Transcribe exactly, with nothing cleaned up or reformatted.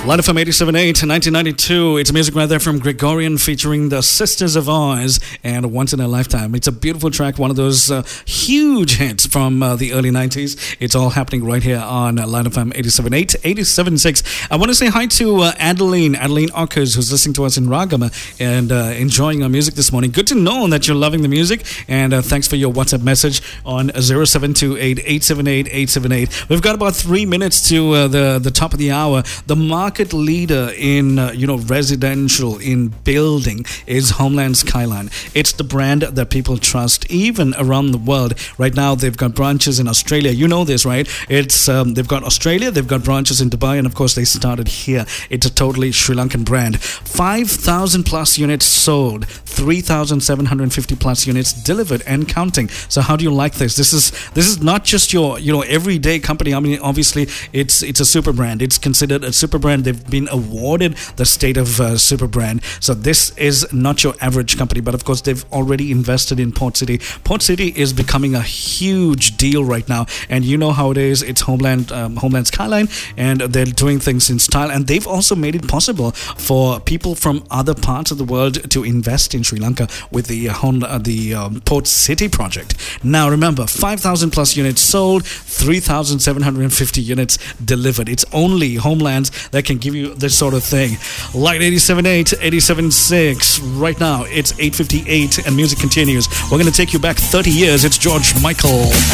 Line F M eighty-seven point eight, nineteen ninety-two. It's music right there from Gregorian featuring the Sisters of Oz and Once in a Lifetime. It's a beautiful track, one of those uh, huge hits from uh, the early nineties. It's all happening right here on uh, Line F M eighty-seven point eight, eighty-seven point six. I want to say hi to uh, Adeline, Adeline Ockers, who's listening to us in Ragama and uh, enjoying our music this morning. Good to know that you're loving the music, and uh, thanks for your WhatsApp message on zero seven two eight, eight seven eight, eight seven eight. We've got about three minutes to uh, the, the top of the hour. The market leader in uh, you know residential, in building, is Homeland Skyline. It's the brand that people trust even around the world. Right now they've got branches in Australia. You know this, right? It's um, they've got Australia, they've got branches in Dubai, and of course they started here. It's a totally Sri Lankan brand. five thousand plus units sold, three thousand seven hundred fifty plus units delivered and counting. So how do you like this? This is this is not just your you know everyday company. I mean, obviously it's it's a super brand. It's considered a super brand. They've been awarded the state of uh, super brand. So this is not your average company, but of course they've already invested in Port City. Port City is becoming a huge deal right now, and you know how it is. It's Homeland um, Homeland Skyline, and they're doing things in style, and they've also made it possible for people from other parts of the world to invest in Sri Lanka with the uh, Honda, uh, the um, Port City project. Now remember, five thousand plus units sold, three thousand seven hundred fifty units delivered. It's only Homelands that can give you this sort of thing. Light eighty-seven point eight, eighty-seven point six. Right now it's eight fifty-eight and music continues. We're going to take you back thirty years. It's George Michael.